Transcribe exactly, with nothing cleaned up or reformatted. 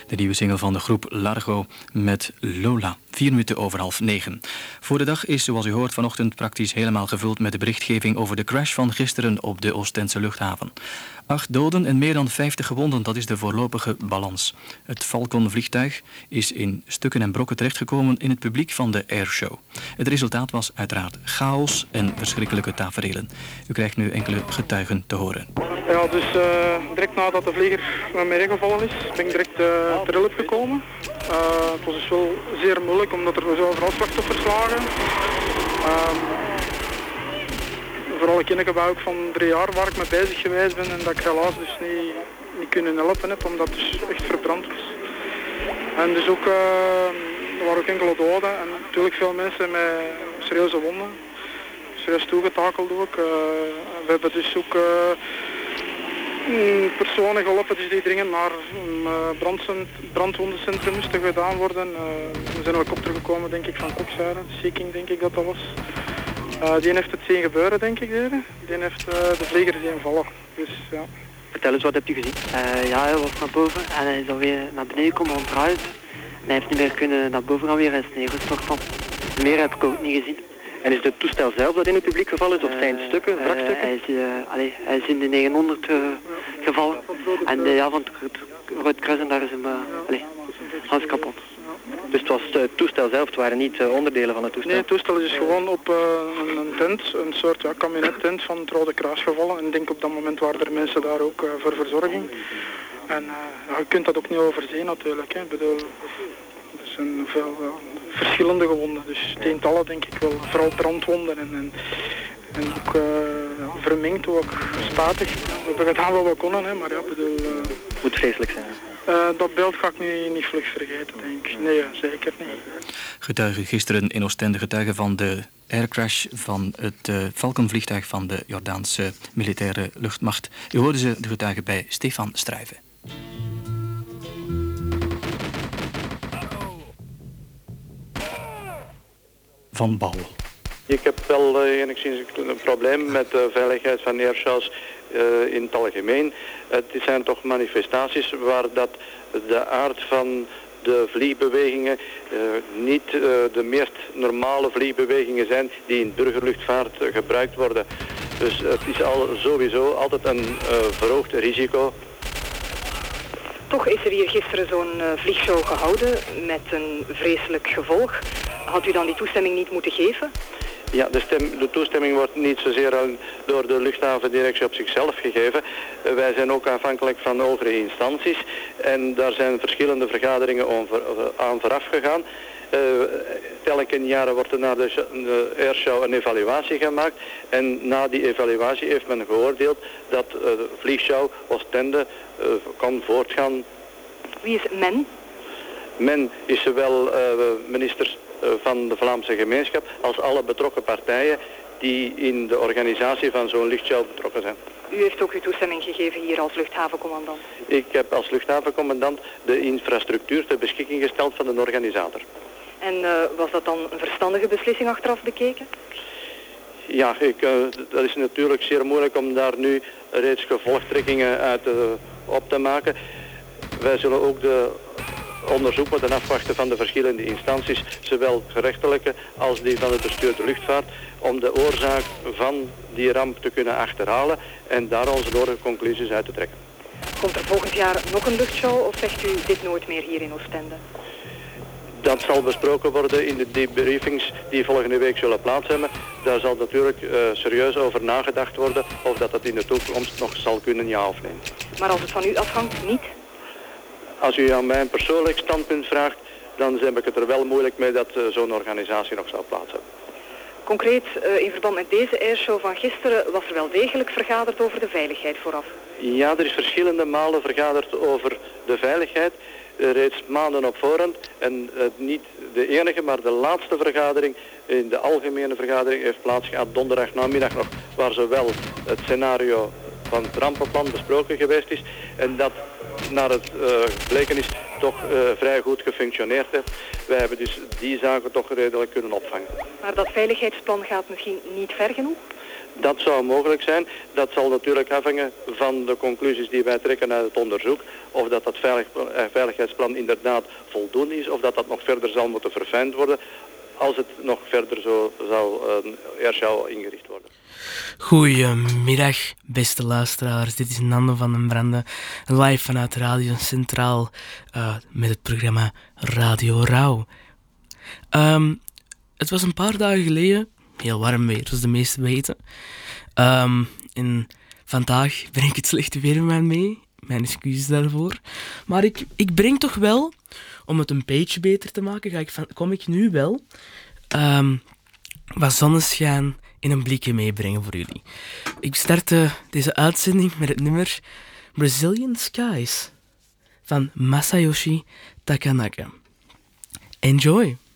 De nieuwe single van de groep Largo met Lola. Vier minuten over half negen. Voor de dag is, zoals u hoort, vanochtend praktisch helemaal gevuld met de berichtgeving over de crash van gisteren op de Oostendse luchthaven. Acht doden en meer dan vijftig gewonden, dat is de voorlopige balans. Het Falcon-vliegtuig is in stukken en brokken terechtgekomen in het publiek van de airshow. Het resultaat was uiteraard chaos en verschrikkelijke taferelen. U krijgt nu enkele getuigen te horen. Ja, dus uh, direct nadat de vlieger naar mij gevallen is, ben ik direct uh, ter hulp gekomen. Uh, het was dus wel zeer moeilijk, omdat er zo overal slachtoffers lagen. Uh, vooral ik heb ook van drie jaar waar ik mee bezig geweest ben en dat ik helaas dus niet, niet kunnen helpen heb, omdat het dus echt verbrand was. En dus ook, uh, er waren ook enkele doden en natuurlijk veel mensen met serieuze wonden. Serieus toegetakeld ook. Uh, we hebben dus ook uh, personen geholpen dus die dringend naar een uh, brandwondencentrum moesten gedaan worden. Uh, er is een helikopter gekomen, denk ik, van Kokzijde. Seeking, denk ik dat dat was. Uh, die heeft het zien gebeuren, denk ik. Die, die heeft uh, de vlieger zien vallen. Dus, ja. Vertel eens, wat hebt u gezien? Uh, ja, hij was naar boven en hij is alweer naar beneden komen omdraaien. En hij heeft niet meer kunnen naar boven gaan weer, hij is neergestort van. Meer heb ik ook niet gezien. En is het toestel zelf dat in het publiek gevallen is, of zijn het stukken, uh, wrakstukken? Uh, hij, is, uh, allez, hij is in de negenhonderd uh, gevallen. En uh, ja, van het Rood Kruis en daar is hem uh, allez, alles kapot. Dus het was het toestel zelf, het waren niet uh, onderdelen van het toestel? Nee, het toestel is gewoon op uh, een, een tent, een soort ja, kabinettent van het Rode Kruis gevallen. En ik denk op dat moment waren er mensen daar ook uh, voor verzorging. En uh, ja, je kunt dat ook niet overzien natuurlijk. Hè. Ik bedoel, er zijn veel uh, verschillende gewonden, dus tientallen denk ik wel. Vooral brandwonden en, en, en ook uh, ja, vermengd, ook spatig. We hebben gedaan wat we konnen, hè, maar ja, bedoel... Uh, moet vreselijk zijn. Uh, dat beeld ga ik nu niet vlug vergeten, denk ik. Nee, zeker niet. Getuigen gisteren in Oostende, getuigen van de aircrash van het uh, Falcon-vliegtuig van de Jordaanse militaire luchtmacht. U hoorde ze, de getuigen, bij Stefan Struijven. Van Bal. Ik heb wel uh, enigszins een probleem met de veiligheid van airshows uh, in het algemeen. Het zijn toch manifestaties waar dat de aard van de vliegbewegingen uh, niet uh, de meest normale vliegbewegingen zijn die in burgerluchtvaart uh, gebruikt worden. Dus het is al sowieso altijd een uh, verhoogd risico. Toch is er hier gisteren zo'n uh, vliegshow gehouden met een vreselijk gevolg. Had u dan die toestemming niet moeten geven? Ja, de, stem, de toestemming wordt niet zozeer door de luchthavendirectie op zichzelf gegeven. Uh, wij zijn ook afhankelijk van hogere instanties en daar zijn verschillende vergaderingen over, uh, aan vooraf gegaan. Uh, telkens jaren wordt er naar de, de airshow een evaluatie gemaakt en na die evaluatie heeft men geoordeeld dat uh, de vliegshow Oostende uh, kan voortgaan. Wie is men? Men is zowel uh, ministers van de Vlaamse gemeenschap als alle betrokken partijen die in de organisatie van zo'n luchtshow betrokken zijn. U heeft ook uw toestemming gegeven hier als luchthavencommandant? Ik heb als luchthavencommandant de infrastructuur ter beschikking gesteld van de organisator. En uh, was dat dan een verstandige beslissing achteraf bekeken? Ja, ik, uh, dat is natuurlijk zeer moeilijk om daar nu reeds gevolgtrekkingen uit uh, op te maken. Wij zullen ook de onderzoek moeten afwachten van de verschillende instanties, zowel gerechtelijke als die van het bestuur de luchtvaart, om de oorzaak van die ramp te kunnen achterhalen en daar onze nodige conclusies uit te trekken. Komt er volgend jaar nog een luchtshow of zegt u dit nooit meer hier in Oostende? Dat zal besproken worden in de debriefings die volgende week zullen plaats hebben. Daar zal natuurlijk uh, serieus over nagedacht worden of dat dat in de toekomst nog zal kunnen, ja of nee. Maar als het van u afhangt, niet? Als u aan mijn persoonlijk standpunt vraagt, dan heb ik het er wel moeilijk mee dat uh, zo'n organisatie nog zal plaats hebben. Concreet, uh, in verband met deze airshow van gisteren was er wel degelijk vergaderd over de veiligheid vooraf? Ja, er is verschillende malen vergaderd over de veiligheid, uh, reeds maanden op voorhand. En uh, niet de enige, maar de laatste vergadering, in de algemene vergadering, heeft plaatsgehad donderdag namiddag nog, waar zowel het scenario van het rampenplan besproken geweest is en dat naar het uh, gebleken is toch uh, vrij goed gefunctioneerd heeft. Wij hebben dus die zaken toch redelijk kunnen opvangen. Maar dat veiligheidsplan gaat misschien niet ver genoeg? Dat zou mogelijk zijn. Dat zal natuurlijk afhangen van de conclusies die wij trekken uit het onderzoek. Of dat dat veilig, eh, veiligheidsplan inderdaad voldoende is, of dat dat nog verder zal moeten verfijnd worden. Als het nog verder zo zou uh, er zou ingericht worden. Goedemiddag, beste luisteraars. Dit is Nando van den Brande, live vanuit Radio Centraal uh, met het programma Radio Rauw. Um, het was een paar dagen geleden, heel warm weer, zoals de meesten weten. Um, en vandaag breng ik het slechte weer maar mee. Mijn excuses daarvoor. Maar ik, ik breng toch wel, om het een beetje beter te maken, ga ik van, kom ik nu wel um, wat zonneschijn in een blikje meebrengen voor jullie. Ik startte deze uitzending met het nummer Brazilian Skies van Masayoshi Takanaka. Enjoy!